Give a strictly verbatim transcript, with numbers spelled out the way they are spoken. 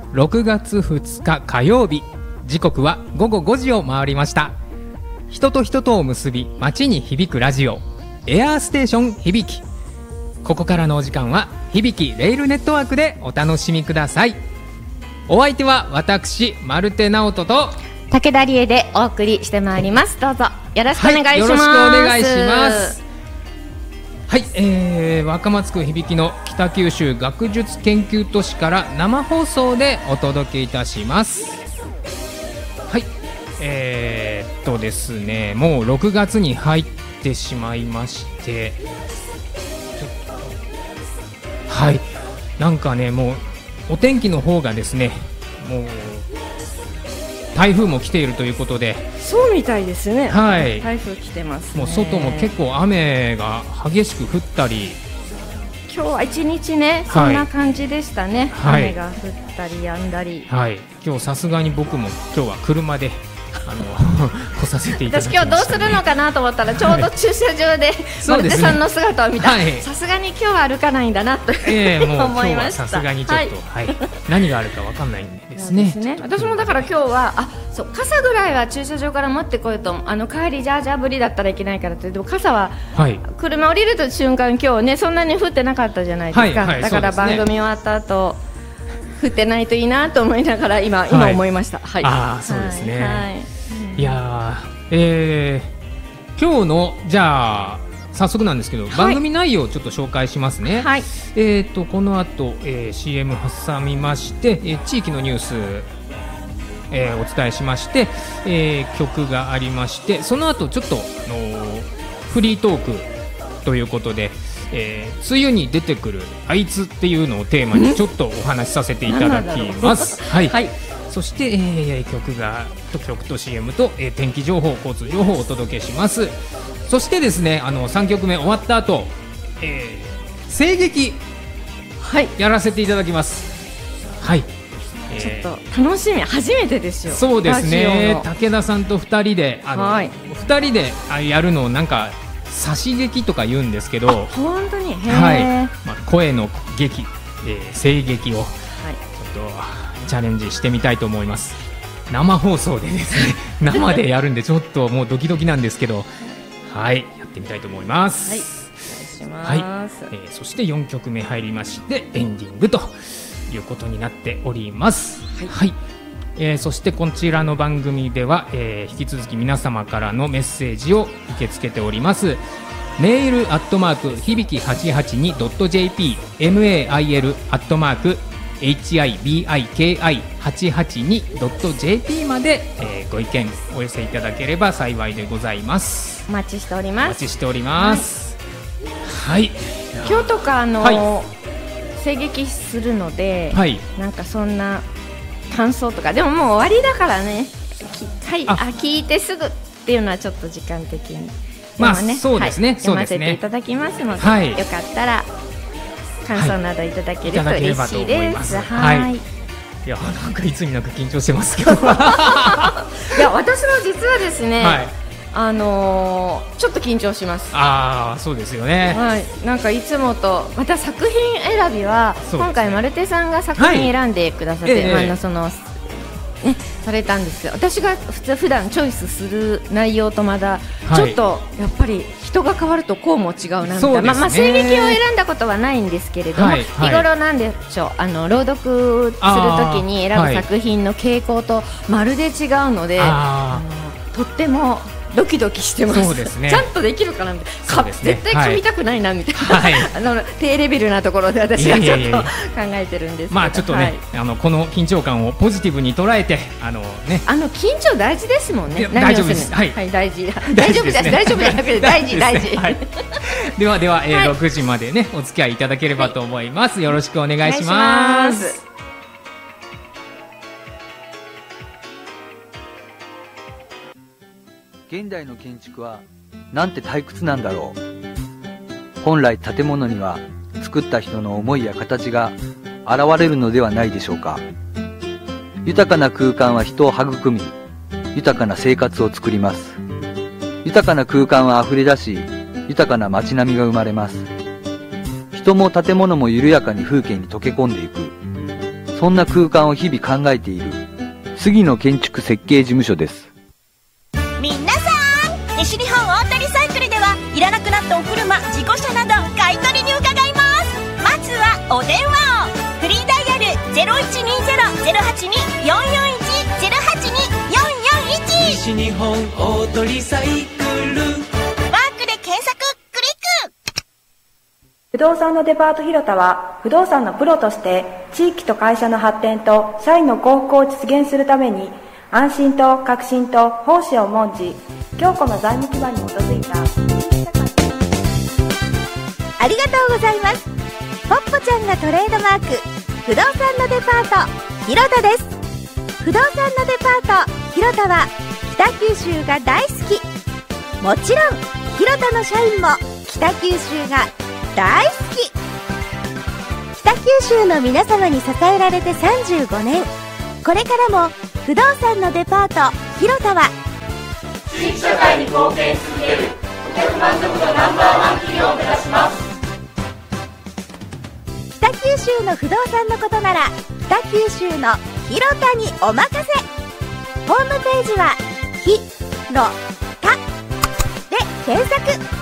ろくがつふつか火曜日、時刻はごごごじを回りました。人と人とを結び、街に響くラジオ、エアーステーション響き。ここからのお時間は響きレールネットワークでお楽しみください。お相手は私マルテ直人と武田理恵でお送りしてまいります。どうぞよろしくお願いします。はい、よろしくお願いします。 はい、えー、若松区響の北九州学術研究都市から生放送でお届けいたします。はい、えー、っとですねもうろくがつに入ってしまいまして、はい、なんかねもうお天気の方がですねもう台風も来ているということで。 そうみたいですね、 はい、 台風来てますね。 もう外も結構雨が激しく降ったり、 今日は一日ね、はい、そんな感じでしたね、はい、雨が降ったり止んだり、 はい、今日さすがに僕も今日は車であの来させていただきました、ね、 私今日どうするのかなと思ったらちょうど駐車場でマルテさんの姿を見た。さすがに今日は歩かないんだなと、えー、もう思いました。 さすがにちょっと、はいはい、何があるか分かんないんですね。 ですね。私もだから今日はあそう傘ぐらいは駐車場から持ってこいと、あの帰りジャージャー降りだったらいけないからって。でも傘は、はい、車降りる瞬間今日ねそんなに降ってなかったじゃないですか、はいはい、だから番組終わった後降ってないといいなと思いながら今、はい、今思いました、はい、 あそうですね、はいはい、いやー、えー、今日のじゃあ早速なんですけど、はい、番組内容をちょっと紹介しますね、はい、えー、とこの後、えー、シーエム 挟みまして、えー、地域のニュース、えー、お伝えしまして、えー、曲がありまして、その後ちょっとのフリートークということで、えー、梅雨に出てくるあいつっていうのをテーマにちょっとお話しさせていただきますはい、はい、そして、えー、曲が曲と シーエム と、えー、天気情報交通情報をお届けします。そしてですねあのさんきょくめ終わった後、えー、声劇、はい、やらせていただきます。はい、 えー、ちょっと楽しみ、初めてですよ。 そうですね、武田さんとふたりであの、はい、ふたりでやるのをなんか差し劇とか言うんですけど、 本当に、 はい、まあ、声の劇、えー、声劇を、はい、ちょっとチャレンジしてみたいと思います。生放送でですね生でやるんでちょっともうドキドキなんですけど、はい、やってみたいと思います。はい、お願いします。はい、えー、そしてよんきょくめ入りましてエンディングということになっております。はい、はい、えー、そしてこちらの番組では、えー、引き続き皆様からのメッセージを受け付けております。メールアットマーク響き はちはちにドットジェーピー メールアットマーク エイチアイビーアイケーアイはちはちにドットジェーピー まで、えー、ご意見お寄せいただければ幸いでございます。 お待ちしております。 お待ちしております。はい、 はい、今日とかあの、はい、声劇するので、はい、なんかそんな感想とかでももう終わりだからね、はい、ああ聞いてすぐっていうのはちょっと時間的に、 まあ、ね、そうですね、はい、 読ませていただきますので、はい、よかったら感想などいただけると嬉しいです。はい、はい、いやなんかいつになく緊張してますけどいや私も実はですね、はい、あのー、ちょっと緊張します。 ああそうですよね、 はい、なんかいつもとまた作品選びは、ね、今回マルテさんが作品選んでくださって、はい、えー、まあ、そのね、されたんですよ。私が普通普段チョイスする内容とまだちょっとやっぱり人が変わるとこうも違うなみたいな、ね、まあ、まあ声劇を選んだことはないんですけれども、はいはい、日頃なんでしょう、あの朗読するときに選ぶ作品の傾向とまるで違うので、あのとってもドキドキしてます。そうですね、ちゃんとできるかなみたいな、ね、絶対噛みたくないなみたいな、はい、あの低レベルなところで私はちょっと考えてるんですけど、 まあちょっとね、はい、あのこの緊張感をポジティブに捉えて、あのね、 あの緊張大事ですもんね。 大丈夫です、はい、 はい、大事大丈夫です、大丈夫じゃなくて大事大事、はい、 ではでは、えーはい、ろくじまでねお付き合いいただければと思います、はい、よろしくお願いします。 現代の建築はなんて退屈なんだろう。本来建物には作った人の思いや形が現れるのではないでしょうか。豊かな空間は人を育み、豊かな生活を作ります。豊かな空間はあふれ出し、豊かな街並みが生まれます。人も建物も緩やかに風景に溶け込んでいく。 そんな空間を日々考えている杉野建築設計事務所です。 皆さん、西日本オートリサイクルではいらなくなったお車、自己車など買い取りに伺います。まずはお電話を。フリーダイヤル ゼロいちにゼロ ゼロはちに よんよんいち ゼロはちに よんよんいち。 西日本オートリサイクル。 ワークで検索クリック。 不動産のデパート広田は不動産のプロとして地域と会社の発展と社員の幸福を実現するために安心と革新と奉仕を重んじ強固な財務基盤に基づいた。 ありがとうございます。ポッポちゃんがトレードマーク、不動産のデパート広田です。不動産のデパート広田は北九州が大好き。もちろん広田の社員も北九州が大好き。北九州の皆様に支えられてさんじゅうごねん。これからも不動産のデパート広田は地域社会に貢献し続ける顧客満足度ナンバーワン企業を目指します。 北九州の不動産のことなら北九州の広田にお任せ。ホームページはひろたで検索。